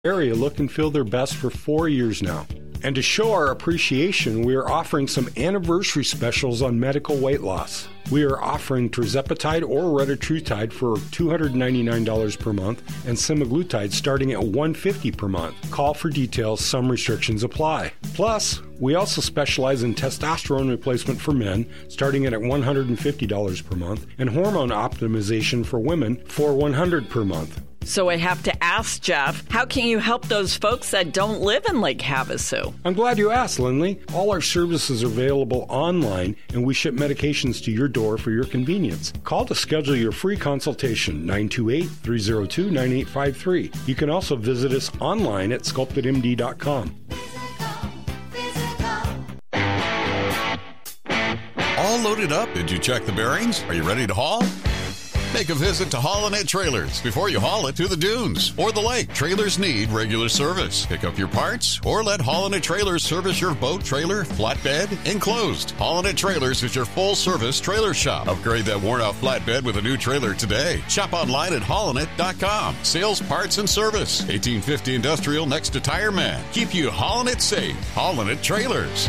area look and feel their best for 4 years now. And to show our appreciation, we are offering some anniversary specials on medical weight loss. We are offering tirzepatide or retatrutide for $299 per month and semaglutide starting at $150 per month. Call for details. Some restrictions apply. Plus, we also specialize in testosterone replacement for men starting at $150 per month and hormone optimization for women for $100 per month. So I have to ask, Jeff, how can you help those folks that don't live in Lake Havasu? I'm glad you asked, Lindley. All our services are available online, and we ship medications to your door for your convenience. Call to schedule your free consultation, 928-302-9853. You can also visit us online at sculptedmd.com. All loaded up? Did you check the bearings? Are you ready to haul? Make a visit to Haulin' It Trailers before you haul it to the dunes or the lake. Trailers need regular service. Pick up your parts or let Haulin' It Trailers service your boat, trailer, flatbed, enclosed. Haulin' It Trailers is your full-service trailer shop. Upgrade that worn-out flatbed with a new trailer today. Shop online at haulinit.com. Sales, parts, and service. 1850 Industrial next to Tire Man. Keep you hauling it safe. Haulin' It Trailers.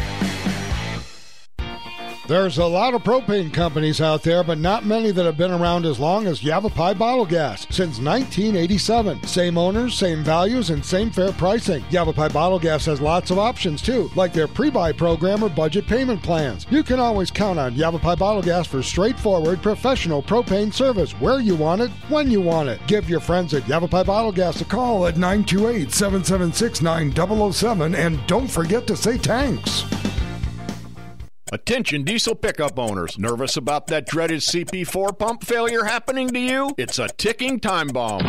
There's a lot of propane companies out there, but not many that have been around as long as Yavapai Bottle Gas since 1987. Same owners, same values, and same fair pricing. Yavapai Bottle Gas has lots of options too, like their pre-buy program or budget payment plans. You can always count on Yavapai Bottle Gas for straightforward, professional propane service where you want it, when you want it. Give your friends at Yavapai Bottle Gas a call at 928-776-9007, and don't forget to say thanks. Attention diesel pickup owners, nervous about that dreaded CP4 pump failure happening to you? It's a ticking time bomb.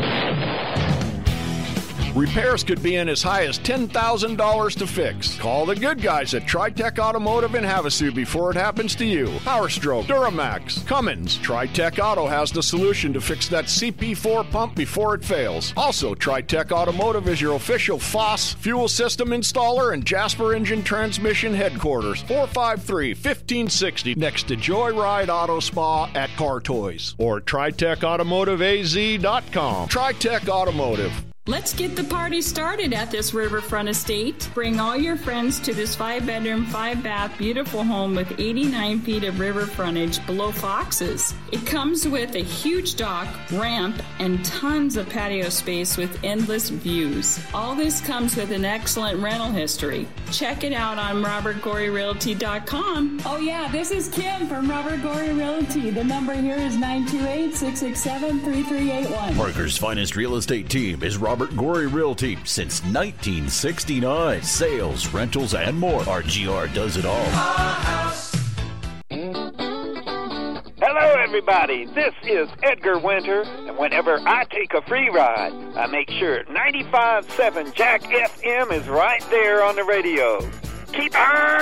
Repairs could be in as high as $10,000 to fix. Call the good guys at TriTech Automotive in Havasu before it happens to you. Power Stroke, Duramax, Cummins. TriTech Auto has the solution to fix that CP4 pump before it fails. Also, TriTech Automotive is your official FOSS fuel system installer and Jasper Engine Transmission headquarters. 453-1560 next to Joyride Auto Spa at Car Toys. Or TriTechAutomotiveAZ.com. TriTech Automotive. Let's get the party started at this Riverfront Estate. Bring all your friends to this 5-bedroom, 5-bath, beautiful home with 89 feet of river frontage below Fox's. It comes with a huge dock, ramp, and tons of patio space with endless views. All this comes with an excellent rental history. Check it out on RobertGoreyRealty.com. Oh yeah, this is Kim from Robert Gorey Realty. The number here is 928-667-3381. Parker's finest real estate team is Robert Gorey Realty since 1969. Sales, rentals, and more. RGR does it all. Hello, everybody. This is Edgar Winter, and whenever I take a free ride, I make sure 95.7 Jack FM is right there on the radio. Keep on